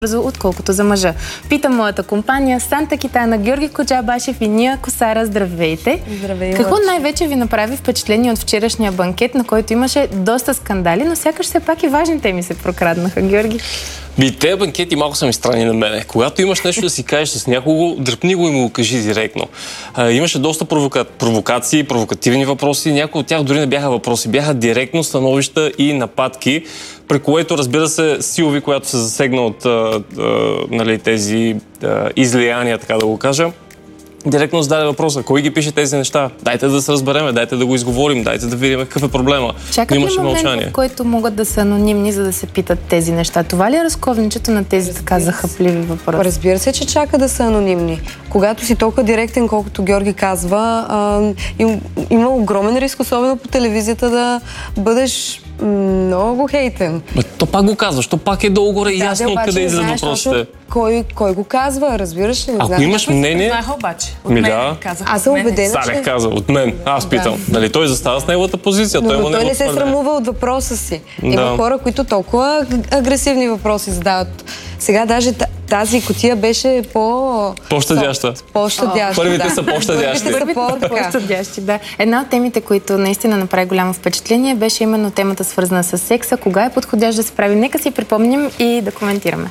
отколкото за мъжа. Питам моята компания Санта Китана, Георги Коджабашев и Ния Косара. Здравейте! Здравей, Какво най-вече ви направи впечатление от вчерашния банкет, на който имаше доста скандали, но сякаш все пак и важни теми се прокраднаха, Георги? Тези банкети малко са ми странни на мене. Когато имаш нещо да си кажеш с някого, дръпни го и му го кажи директно. Имаше доста провокации, провокативни въпроси. Някои от тях дори не бяха въпроси, бяха директно становища и нападки, при което, разбира се, Силви, която се засегна от тези излияния, така да го кажа, директно зададе въпроса: кой ги пише тези неща? Дайте да се разбереме, дайте да го изговорим, дайте да видим какъв е проблема. Чакат ли момент, в който могат да са анонимни, за да се питат тези неща? Това ли е разковничето на тези така захапливи въпроси? Разбира се, че чака да са анонимни. Когато си толкова директен, колкото Георги казва, има огромен риск, особено по телевизията, да бъдеш много хейтен. То пак го казваш, то пак е долу горе ясно откъде излизат въпросите. Кой го казва, разбираш ли? Ако имаш мнение... Знаеха обаче. От мен казах. Аз съм убедена, Салех каза, от мен. Аз питам. Нали, той застава с неговата позиция. Но той не се срамува от въпроса си. Има хора, които толкова агресивни въпроси задават. Сега даже тази кутия беше по-щадяща. Първите са по-щадящи. Да. Една от темите, които наистина направи голямо впечатление, беше именно темата, свързана с секса. Кога е подходящ да се прави? Нека си припомним и да коментираме.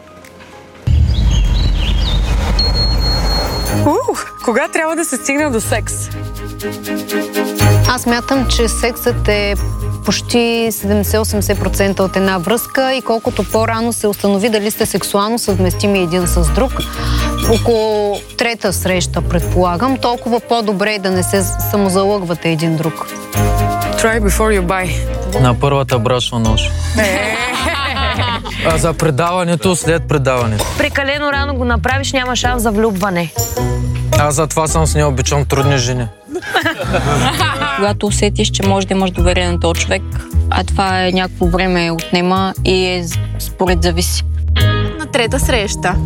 Кога трябва да се стигне до секс? Аз мятам, че сексът е почти 70-80% от една връзка и колкото по-рано се установи дали сте сексуално съвместими един с друг, около трета среща, предполагам, толкова по-добре е да не се самозалъгвате един друг. Try before you buy. На първата брашна нощ. А за предаването след предаването. Прекалено рано го направиш, няма шанс за влюбване. Аз затова съм с нея, обичам трудни жени. Когато усетиш, че може да имаш доверие на този човек, а това е някакво време отнема и според зависи. На трета среща.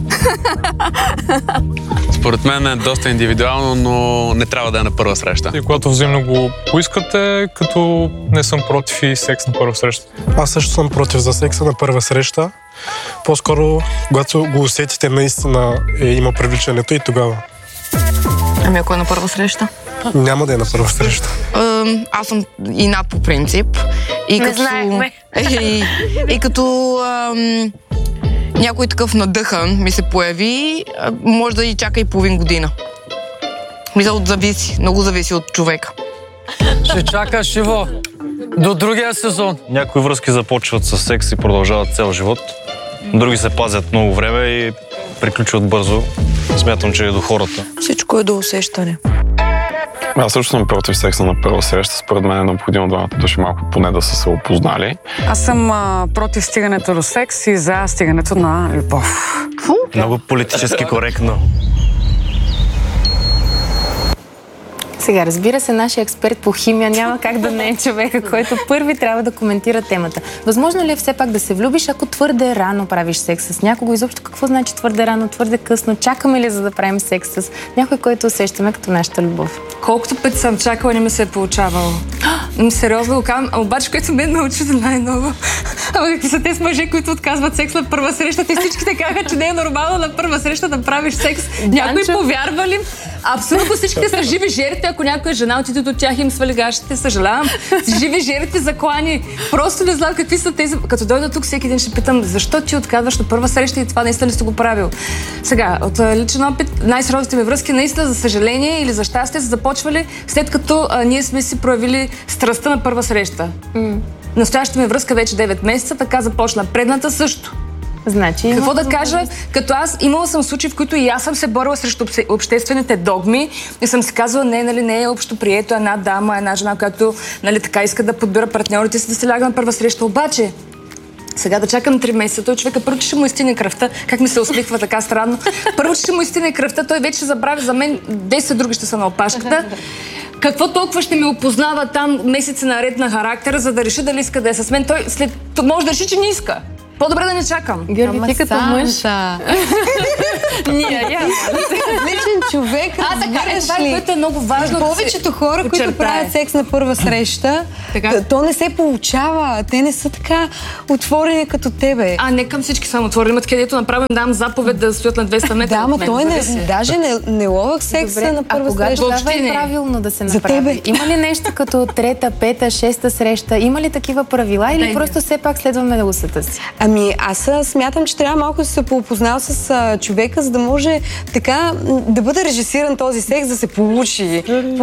Според мен е доста индивидуално, но не трябва да е на първа среща. И когато взаимно го поискате, като не съм против и секс на първа среща. Аз също съм против за секса на първа среща. По-скоро, когато го усетите, наистина има привличането и тогава. Ами ако е на първа среща? Няма да е на първа среща. Аз съм инат по принцип. И не знаехме. И като някой такъв надъхан ми се появи, може да и чака и половин година. Мисля, зависи. Много зависи от човека. Ще чакаш, Иво, до другия сезон. Някои връзки започват с секс и продължават цял живот. Други се пазят много време и приключват бързо. Смятам, че е до хората. Всичко е до усещане. Аз също съм против секса на първа среща. Според мен е необходимо двамата души малко поне да са се опознали. Аз съм против стигането до секс и за стигането на любов. Много политически коректно. Сега, разбира се, нашия експерт по химия няма как да не е човека, който първи трябва да коментира темата. Възможно ли е все пак да се влюбиш, ако твърде рано правиш секс с някого? Изобщо какво значи твърде рано, твърде късно? Чакаме ли за да правим секс с някой, който усещаме като нашата любов? Колкото пъти съм чакала, не ми се е получавало. Сериозно го казвам, обаче, което ме научи за най-ново. Ама какви са тези мъже, които отказват секс на първа среща? Те всичките казаха, че не е нормално на първа среща да правиш секс. Някой повярва ли? Абсолютно всичките са живи жертви. Ако някоя жена отиде от тях им свали гащите, съжалявам. Живи жертви, заклани. Просто не знам какви са тези. Като дойда тук, всеки ден ще питам, защо ти отказваш на първа среща и това наистина ли сте го правил? Сега, от личен опит, най-сериозните ми връзки наистина, за съжаление или за щастие, са започвали след като ние сме си проявили страстта на първа среща. Настоящата ми връзка вече 9 месеца, така започна. Предната също. Значи, какво да кажа, като аз имала съм случаи, в които и аз съм се борила срещу обществените догми и съм си казвала, не е общо прието една дама, една жена, която така иска да подбира партньорите си да се ляга на първа среща. Обаче, сега да чакам 3 месеца, той човека първо, че ще му изтине кръвта, как ми се усмихва така странно, първо, че ще му изтине кръвта, той вече ще забрави за мен, 10 други ще са на опашката. Какво толкова ще ме опознава там месеци наред на характера, за да реши дали иска да е с мен? Той може да реши, че не иска. По-добре да не чакам. Георги, ти като мъж. Различен човек, това е, което е много важно. Повечето хора, които правят секс на първа среща, то не се получава. Те не са така отворени като тебе. Не към всички съм отворени. Имат където направим, дам заповед да стоят на 200 метра. Да, ама той даже не ловах секса на първа среща. Кога е правилно да се направи? Има ли нещо като трета, пета, шеста среща? Има ли такива правила или просто все пак следваме усета си? Аз смятам, че трябва малко да се поопознал с човека, за да може така да бъде режисиран този секс, да се получи.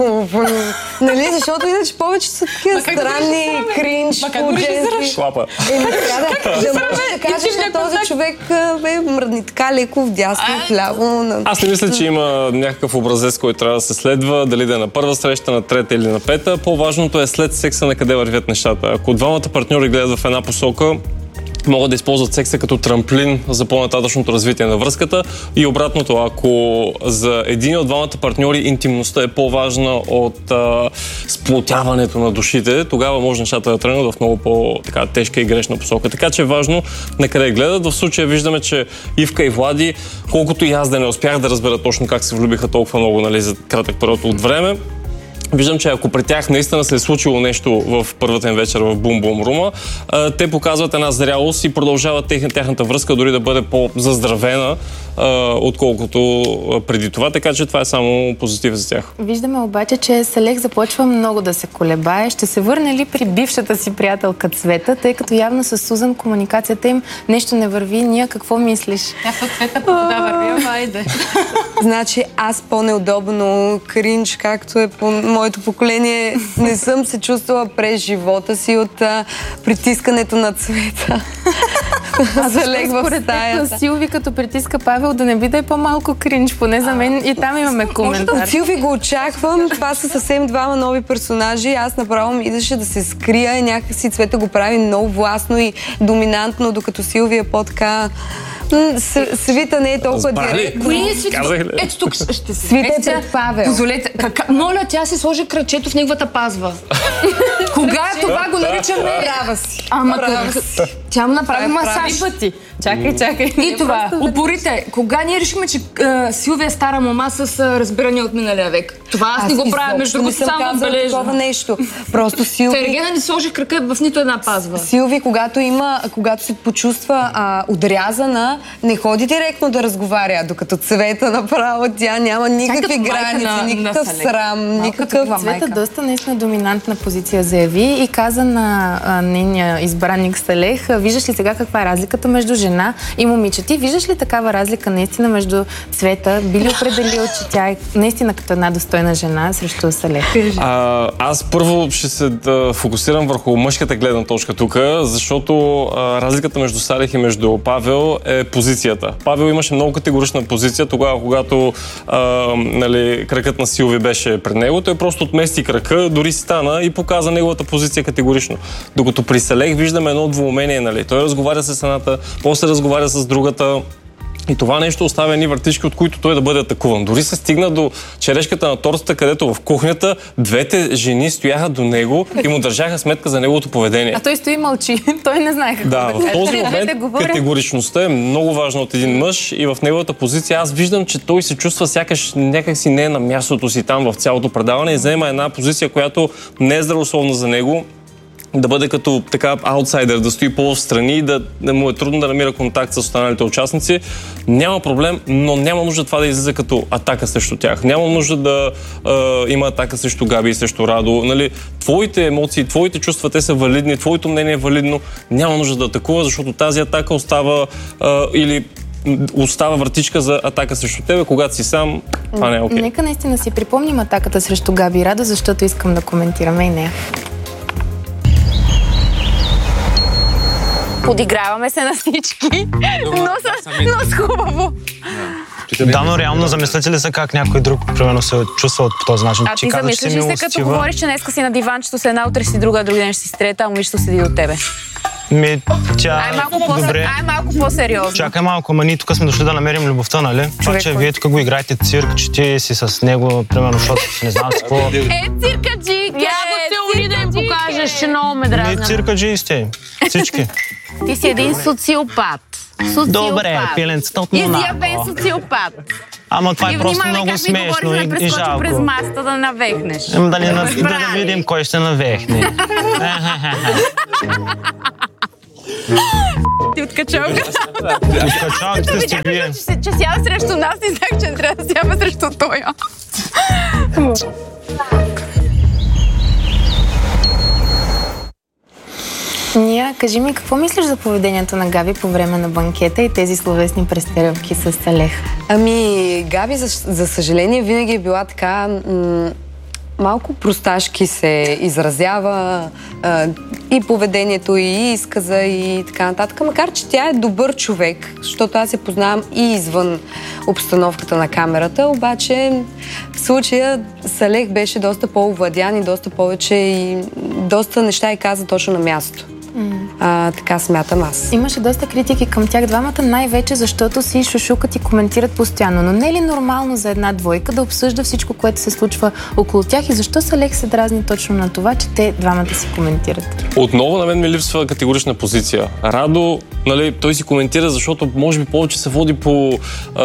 Нали? Защото иначе повече са такива странни, кринж, по-дженски. Шлапа. Да можеш да кажеш на този човек, мръдни така леко вдясно, вляво. Аз не мисля, че има някакъв образец, който трябва да се следва, дали да е на първа среща, на трета или на пета. По-важното е след секса на къде вървят нещата. Ако двамата партньори гледат в една посока, могат да използват секса като трамплин за по-нататъчното развитие на връзката и обратното, ако за един от двамата партньори интимността е по-важна от сплотяването на душите, тогава може нещата да тръгнат в много по-тежка и грешна посока. Така че е важно на къде гледат. В случая виждаме, че Ивка и Влади, колкото и аз да не успях да разбера точно как се влюбиха толкова много, нали, за кратък период от време, виждам, че ако при тях наистина се е случило нещо в първата им вечер в Бум-Бум Рума, те показват една зрялост и продължават тяхната връзка дори да бъде по-заздравена, отколкото преди това, така че това е само позитив за тях. Виждаме обаче, че Салех започва много да се колебае. Ще се върне ли при бившата си приятелка Цвета, тъй като явно с Сузан комуникацията им нещо не върви. Ния какво мислиш? Цвета да върви, айде. Значи аз по-неудобно, кринж, както е по моето поколение, не съм се чувствала през живота си от притискането на Цвета. Залег в стаята. Силви като притиска Павел, да не би да е по-малко кринж, поне за мен и там имаме коментар. От Силви го очаквам, това са съвсем двама нови персонажи, аз направо ми идваше да се скрия и някакси Цвета го прави много властно и доминантно, докато Силви е по-така... Свита не е толкова директно. Кои е Свита? Ето тук ще се... Свита е пред Павел. Позволете. Моля, тя си сложи крачето в неговата пазва. Кога това го наричаме? Права си. Тя му направи масаж. Чакай. И това. Упорите. Кога ние решихме, че Силвия е стара мома с разбиране от миналия век? Това аз не го правя, между другото само отбележа. Такова нещо. Просто Силви... Тергена не сложи крака в нито една пазва. Силви, когато се почувства отрязана, не ходи директно да разговаря, докато Цвета направо тя няма никакви граници, никакъв срам, никакъв... Цвета доста наистина доминантна позиция заяви и каза на нейния избранник Салех, виждаш ли сега каква е разликата между жена и момиче? Ти виждаш ли такава разлика наистина между Цвета? Би ли определил, че тя е наистина като една достойна жена срещу Салех? Аз първо ще се фокусирам върху мъжката гледна точка тук, защото разликата между Салех и между Павел е позицията. Павел имаше много категорична позиция тогава, когато кракът на Силви беше пред него. Той просто отмести крака, дори стана и показа неговата позиция категорично. Докато при Салех виждаме едно двоумение. Той разговаря с едната, после разговаря с другата. И това нещо оставя едни въртички, от които той да бъде атакуван. Дори се стигна до черешката на тортата, където в кухнята двете жени стояха до него и му държаха сметка за неговото поведение. А той стои и мълчи. Той не знае какво да каже. В този момент категоричността е много важна от един мъж и в неговата позиция аз виждам, че той се чувства сякаш някакси не е на мястото си там в цялото предаване и заема една позиция, която не е здравословна за него. Да бъде като така аутсайдер, да стои по-встрани и да му е трудно да намира контакт с останалите участници. Няма проблем, но няма нужда това да излиза като атака срещу тях. Няма нужда да има атака срещу Габи и срещу Радо. Твоите емоции, твоите чувства, те са валидни, твоето мнение е валидно. Няма нужда да атакува, защото тази атака остава остава вратичка за атака срещу тебе, когато си сам, това не е окей. Нека наистина си припомним атаката срещу Габи и Радо, защото искам да коментираме и нея. Подиграваме се на всички, но с хубаво. Да, но реално замислете ли се как някой друг, примерно, се чувства по този начин? А ти замислиш ли се, като говориш, че днеска си на диванчето с една, утре си друга, други ден ще си с трета, а момичето седи до тебе? Добре. Ай малко по-сериозно. Чакай малко, ама ние тук сме дошли да намерим любовта, нали? Това, че вие тук го играете цирк, че ти си с него, примерно, защото не знам с какво. Циркаджи! Я го да им покажеш, че много ме дразна. Циркаджи сте, всички. Ти си един социопат. Социопат. Добре, пиленцата от Монако. Изявен социопат. Ама това е просто внимавай много как смешно ми говориш, и да жалко. през масата да навехнеш. Да видим кой ще навехне. Ти откачалка. Откачалките сте вие. Че сяда срещу нас и знах, че не трябва да сяда срещу тоя. Ния, кажи ми, какво мислиш за поведението на Габи по време на банкета и тези словесни престрелки с Алех? Ами, Габи, за съжаление, винаги е била така малко просташки се изразява и поведението, и изказа, и така нататък. Макар че тя е добър човек, защото аз я познавам и извън обстановката на камерата, обаче в случая с Алех беше доста по-овладян и доста повече и доста неща и каза точно на място. Така смятам аз. Имаше доста критики към тях двамата, най-вече защото си шушукат и коментират постоянно. Но не е ли нормално за една двойка да обсъжда всичко, което се случва около тях и защо Алех се дразни точно на това, че те двамата си коментират? Отново на мен ми липсва категорична позиция. Радо, нали, той си коментира, защото може би повече се води по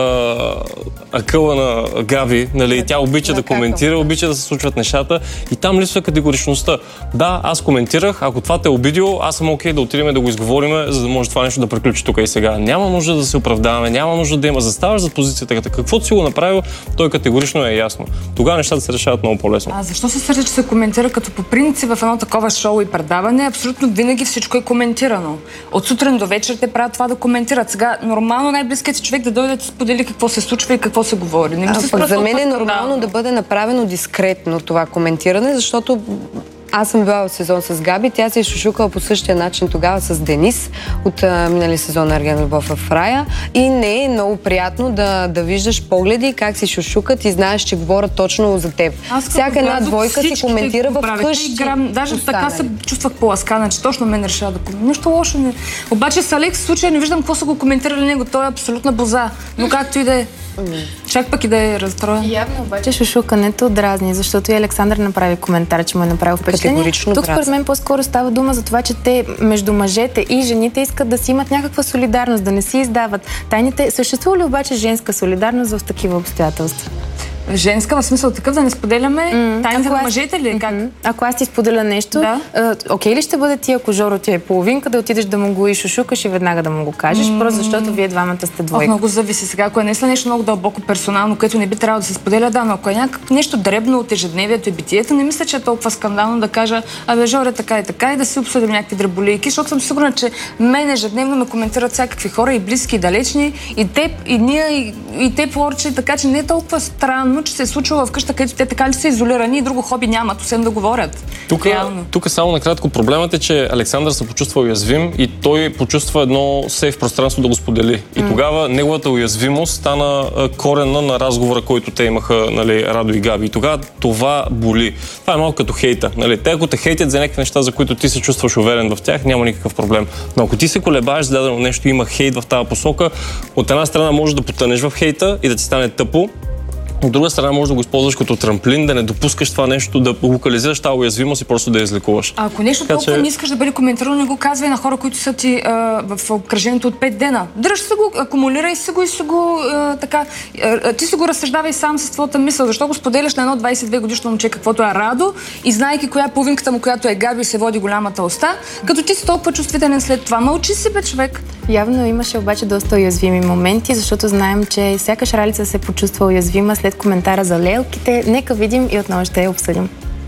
акъла на Габи. Нали, тя обича да коментира, обича да се случват нещата и там липсва категоричността. Да, аз коментирах, ако това те е обидило, аз съм окей да отидем да го изговорим, за да може това нещо да приключи тук и сега. Няма нужда да се оправдаваме, няма нужда да има. Заставаш за позицията, каквото си го направил, той категорично е ясно. Тогава нещата се решават много по-лесно. А защо се сърди, че се коментира като по принцип в едно такова шоу и предаване? Абсолютно винаги всичко е коментирано. От сутрин до вечер те правят това да коментират. Сега нормално най-близкият си човек да дойде да сподели какво се случва и какво се говори. За мен е нормално да бъде направено дискретно това коментиране, защото аз съм била в сезон с Габи, тя се е шушукала по същия начин тогава с Денис от минали сезон на Ергена любов в рая и не е много приятно да виждаш погледи как си шушукат и знаеш, че говорят точно за теб. Всяка една двойка си коментира в къщи. Даже така се чувствах по-ласкана, че точно мен решава да коментира. Нищо лошо не. Обаче с Алекс в случая не виждам какво са го коментирали него. Той е абсолютна боза. Но както и да е. Чак пък и да е разстроен. Явно обаче шушукането дразни, защото и Александър направи коментар, че му е направил впечатление. Тук според мен по-скоро става дума за това, че те между мъжете и жените искат да си имат някаква солидарност, да не си издават тайните. Съществува ли обаче женска солидарност в такива обстоятелства? Женска, в смисъл такъв да не споделяме тайните на мъжете ли? Как? Ако аз ти споделя нещо, окей ли ще бъде ти, ако Жоро ти е половинка, да отидеш да му го и шушукаш и веднага да му го кажеш, просто защото вие двамата сте двойка? Много зависи сега. Ако е наистина нещо много дълбоко персонално, което не би трябвало да се споделя, да, но ако е нещо дребно от ежедневието и битието, не мисля, че е толкова скандално да кажа, абе, Жоре, така и да си обсъдим някакви дреболийки, защото съм сигурна, че мен ежедневно ме коментират всякакви хора, и близки, и далечни, и теб, и ние, и те порчи, така че не е толкова странно, че се е случило вкъща, където те така ли са изолирани и друго хоби нямат, освен да говорят. Тук само накратко проблемът е, че Александър се почувства уязвим и той почувства едно сейф пространство да го сподели. И тогава неговата уязвимост стана корена на разговора, който те имаха, нали, Радо и Габи. И тогава това боли. Това е малко като хейта. Нали. Те, ако те хейтят за някакви неща, за които ти се чувстваш уверен в тях, няма никакъв проблем. Но ако ти се колебаеш за дадено нещо, има хейт в тази посока, от една страна можеш да потънеш в хейта и да ти стане тъпо. От друга страна можеш да го използваш като трамплин, да не допускаш това нещо, да локализираш тази уязвимост и просто да я излекуваш. А ако нещо толкова не искаш да бъде коментирано, не го казвай на хора, които са ти в обкръжението от 5 дена. Дръж се го, акумулирай се го и се го така. Ти се го разсъждавай сам с твоята мисъл. Защо го споделяш на едно 22 годишно момче, каквото е Радо, и знайки коя е половинката му, която е Габи и се води голямата уста, като ти си толкова чувствителен след това. Научи се, бе, човек. Явно имаше обаче доста уязвими моменти, защото знаем, че сякаш Ралица се почувства уязвима след коментара за лелките. Нека видим и отново ще я обсъдим.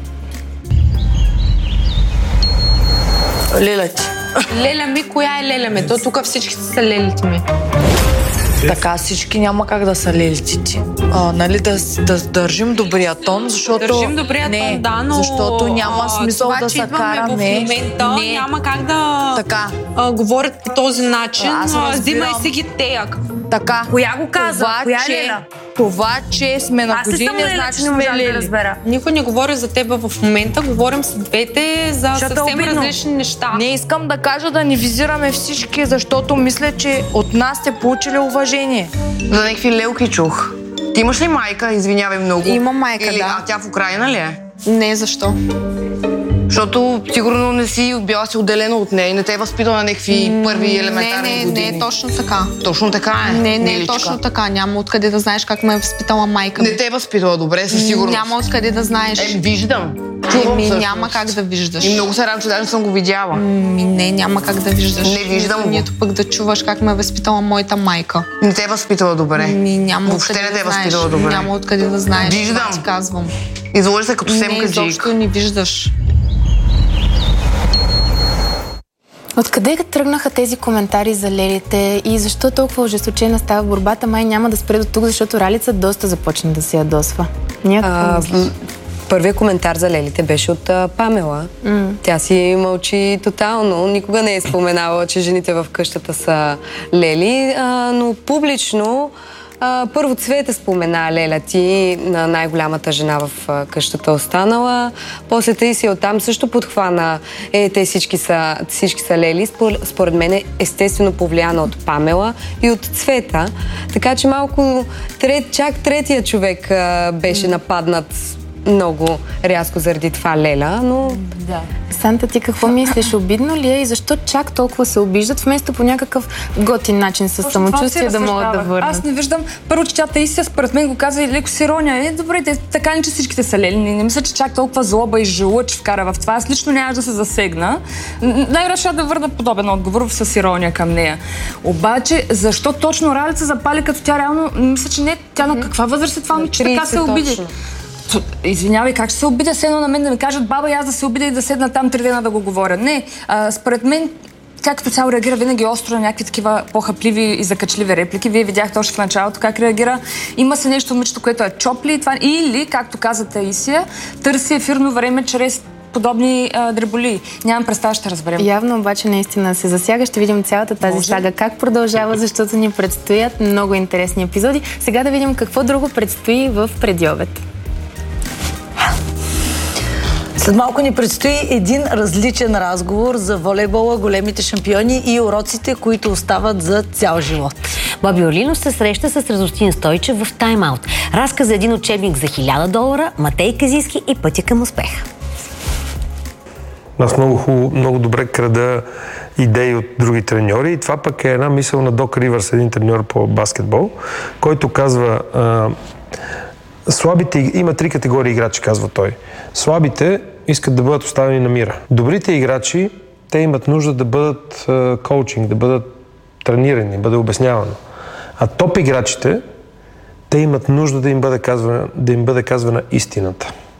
Леля ти. Леля ми, коя е леля ми? То тук всички са лелите ми. Така всички няма как да са лелите ти. Нали, да държим добрия тон, защото... Държим добрия тон, да, но... Защото няма смисъл това, да се караме. В момента няма как да говорят по този начин. Взимай си ги теяк. Така. Коя го каза? Коя е Леля? Това, че сме на години, значи сме лели. Никой не говори за теб в момента, говорим с двете за съвсем различни неща. Не искам да кажа да ни визираме всички, защото мисля, че от нас сте получили уважение. За някакви лелки чух. Ти имаш ли майка? Извинявай много. Има майка, да. А тя в Украйна ли е? Не, защо? Защото сигурно не си била си отделена от нея и не те е възпитала на някакви първи елементарни години. Не е точно така. Точно така е. Не е точно така. Няма откъде да знаеш как ме е възпитала майка ми. Не те е възпитала добре, със сигурност. Няма откъде да знаеш. Виждам. Чувам няма как да виждаш. И много се радвам, че даже съм го видяла. Не, няма как да виждаш. Не виждам го. Нито пък да чуваш как ме е възпитала моята майка. Не те е възпитала добре. Няма въобще не те е възпитала добре. Няма откъде да знаеш. Виждам. Ти казвам. Изложи се като семка джик. Не, изобщо не виждаш. Откъде тръгнаха тези коментари за лелите и защо толкова ожесточена става борбата? Май няма да спре до тук, защото Ралица доста започна да се ядосва. Първият коментар за лелите беше от Памела. Тя си мълчи тотално. Никога не е споменала, че жените в къщата са лели, но публично първо Цвета спомена Леля ти, на най-голямата жена в къщата останала. После Таисия оттам също подхвана те всички са лели. Според мен естествено повлияна от Памела и от Цвета. Така че малко чак третия човек беше нападнат много рязко заради това Леля, но... Да. Санта, ти какво мислиш? Обидно ли е и защо чак толкова се обиждат, вместо по някакъв готин начин със самочувствие да могат да върнат? Аз не виждам. Първо, че тя Таисия според мен го каза и леко с ирония. Добре, така не, че всичките са лели. Не мисля, че чак толкова злоба и жълъч вкара в това. Аз лично нямаш да се засегна. Най-вероятно да върна подобен отговор с ирония към нея. Обаче, защо точно Ралица запали, като тя реално... Мисля, че не. Тя на каква възраст е това момиче? Така се обиди. Извинявай, как ще се обидя все едно на мен да ми кажат баба и аз да се обидя и да седна там 3 дена да го говоря. Не, според мен тя като цяло реагира винаги остро на някакви такива по-хапливи и закачливи реплики. Вие видяхте още в началото как реагира. Има се нещо момичето, което е чопли или, както каза Таисия, търси ефирно време чрез подобни дреболи. Нямам представа, ще разберем. Явно обаче наистина се засяга. Ще видим цялата тази сага как продължава, защото ни предстоят много интересни епизоди. Сега да видим какво друго предстои в предиобед. След малко ни предстои един различен разговор за волейбола, големите шампиони и уроците, които остават за цял живот. Боби Орлинов се среща с Радостин Стойчев в тайм-аут. Разказ за един учебник за $1000, Матей Казийски и пътя към успеха. Аз много добре крада идеи от други треньори и това пък е една мисъл на Док Ривърс, един треньор по баскетбол, който казва слабите, има 3 категории играчи, казва той. Слабите искат да бъдат оставени на мира. Добрите играчи, те имат нужда да бъдат коучинг, да бъдат тренирани, да бъде обяснявано. А топ играчите, те имат нужда да им бъде казвана истината.